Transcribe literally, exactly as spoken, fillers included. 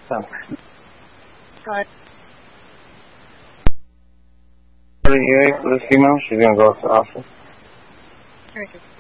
Thanks. Hi. For the female, she's going to go to the office. Very good.